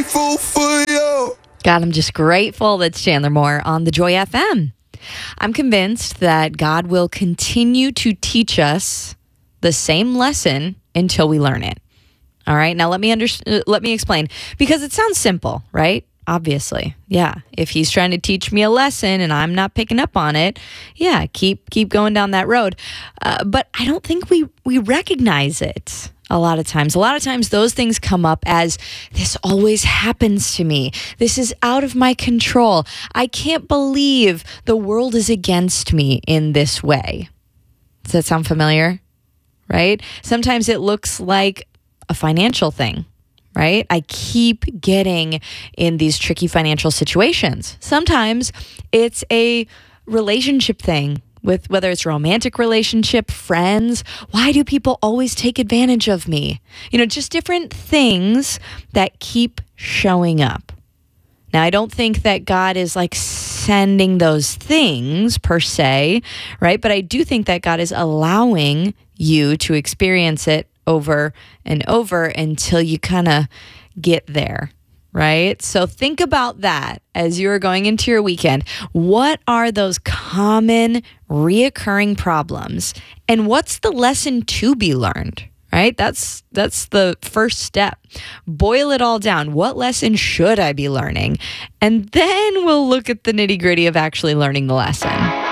grateful for you. God, I'm just grateful. That's Chandler Moore on the Joy FM. I'm convinced that God will continue to teach us the same lesson until we learn it. All right. Now let me explain, because it sounds simple, right? Obviously. Yeah. If he's trying to teach me a lesson and I'm not picking up on it, yeah, keep going down that road. But I don't think we recognize it. A lot of times those things come up as, this always happens to me. This is out of my control. I can't believe the world is against me in this way. Does that sound familiar? Right? Sometimes it looks like a financial thing, right? I keep getting in these tricky financial situations. Sometimes it's a relationship thing, with whether it's romantic relationship, friends. Why do people always take advantage of me? Just different things that keep showing up. Now, I don't think that God is like sending those things per se, right? But I do think that God is allowing you to experience it over and over until you kind of get there. Right? So think about that as you're going into your weekend. What are those common reoccurring problems? And what's the lesson to be learned? Right? That's the first step. Boil it all down. What lesson should I be learning? And then we'll look at the nitty-gritty of actually learning the lesson.